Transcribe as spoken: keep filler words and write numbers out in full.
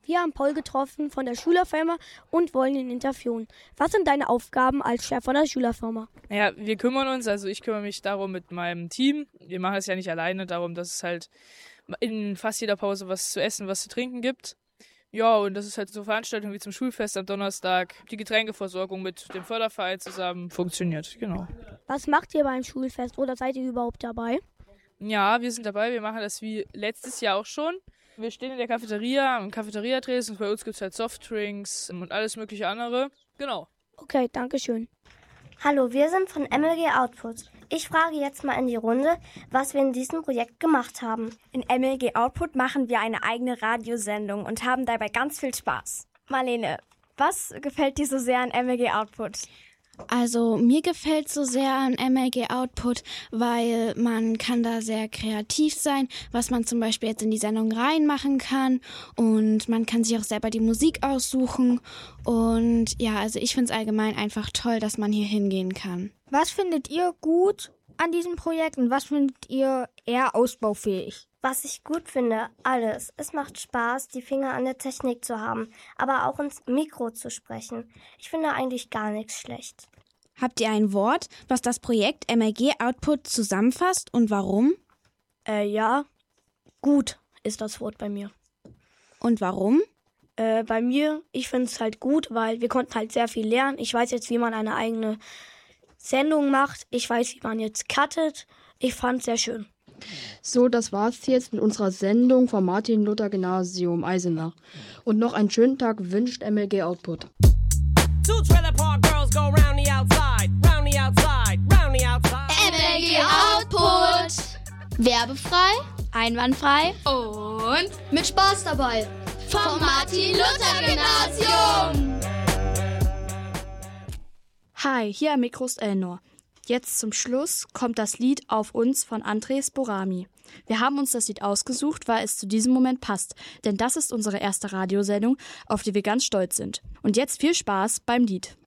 Wir haben Paul getroffen von der Schülerfirma und wollen ihn interviewen. Was sind deine Aufgaben als Chef von der Schülerfirma? Ja, wir kümmern uns, also ich kümmere mich darum mit meinem Team. Wir machen es ja nicht alleine, darum, dass es halt in fast jeder Pause was zu essen, was zu trinken gibt. Ja, und das ist halt so Veranstaltungen wie zum Schulfest am Donnerstag, die Getränkeversorgung mit dem Förderverein zusammen funktioniert, genau. Was macht ihr beim Schulfest oder seid ihr überhaupt dabei? Ja, wir sind dabei, wir machen das wie letztes Jahr auch schon. Wir stehen in der Cafeteria, im Cafeteria-Tresen und bei uns gibt es halt Softdrinks und alles mögliche andere. Genau. Okay, danke schön. Hallo, wir sind von M L G Output. Ich frage jetzt mal in die Runde, was wir in diesem Projekt gemacht haben. In M L G Output machen wir eine eigene Radiosendung und haben dabei ganz viel Spaß. Marlene, was gefällt dir so sehr an M L G Output? Also mir gefällt so sehr an M L G Output, weil man kann da sehr kreativ sein, was man zum Beispiel jetzt in die Sendung reinmachen kann und man kann sich auch selber die Musik aussuchen und ja, also ich finde es allgemein einfach toll, dass man hier hingehen kann. Was findet ihr gut an diesem Projekt und was findet ihr eher ausbaufähig? Was ich gut finde, alles. Es macht Spaß, die Finger an der Technik zu haben, aber auch ins Mikro zu sprechen. Ich finde eigentlich gar nichts schlecht. Habt ihr ein Wort, was das Projekt M L G Output zusammenfasst und warum? Äh, ja, gut ist das Wort bei mir. Und warum? Äh, bei mir, ich finde es halt gut, weil wir konnten halt sehr viel lernen. Ich weiß jetzt, wie man eine eigene Sendung macht. Ich weiß, wie man jetzt cuttet. Ich fand es sehr schön. So, das war's jetzt mit unserer Sendung vom Martin-Luther-Gymnasium Eisenach. Und noch einen schönen Tag wünscht M L G Output. M L G Output. Werbefrei, einwandfrei und mit Spaß dabei. Vom Martin-Luther-Gymnasium. Hi, hier am Mikro ist Elnor. Jetzt zum Schluss kommt das Lied Auf uns von Andres Borami. Wir haben uns das Lied ausgesucht, weil es zu diesem Moment passt, denn das ist unsere erste Radiosendung, auf die wir ganz stolz sind. Und jetzt viel Spaß beim Lied.